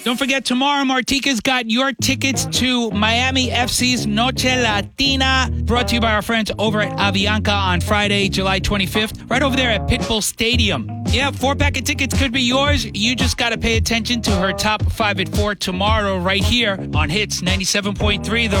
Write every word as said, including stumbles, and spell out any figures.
Don't forget, tomorrow, Martika's got your tickets to Miami F C's Noche Latina, brought to you by our friends over at Avianca on Friday, July twenty-fifth, right over there at Pitbull Stadium. Yeah, four-pack of tickets could be yours. You just got to pay attention to her top five at four tomorrow right here on Hits ninety-seven point three.